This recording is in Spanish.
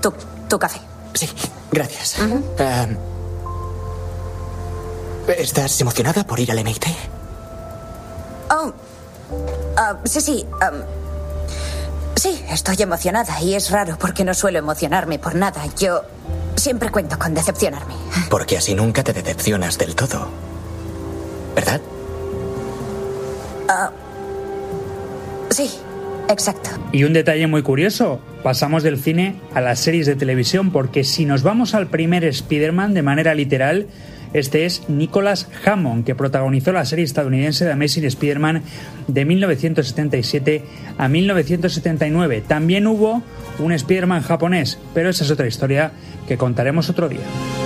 Tu café. Sí, gracias. ¿Estás emocionada por ir al MIT? Sí. Sí, estoy emocionada y es raro porque no suelo emocionarme por nada. Yo siempre cuento con decepcionarme. Porque así nunca te decepcionas del todo, ¿verdad? Sí, exacto. Y un detalle muy curioso, pasamos del cine a las series de televisión, porque si nos vamos al primer Spider-Man de manera literal, este es Nicholas Hammond, que protagonizó la serie estadounidense de Amazing Spider-Man de 1977 a 1979. También hubo un Spider-Man japonés, pero esa es otra historia que contaremos otro día.